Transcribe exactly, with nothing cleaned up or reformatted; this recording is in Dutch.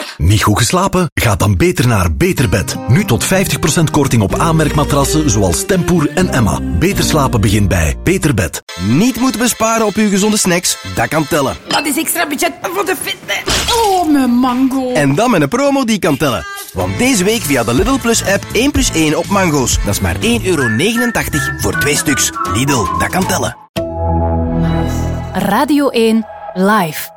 Niet goed geslapen? Ga dan beter naar Beterbed. Nu tot vijftig procent korting op aanmerkmatrassen zoals Tempoer en Emma. Beter slapen begint bij Beterbed. Niet moeten besparen op uw gezonde snacks? Dat kan tellen. Dat is extra budget voor de fitness. Oh, mijn mango. En dan met een promo die kan tellen. Want deze week via de Lidl Plus app één plus één op mango's. Dat is maar één euro negenentachtig voor twee stuks. Lidl, dat kan tellen. Radio één Live.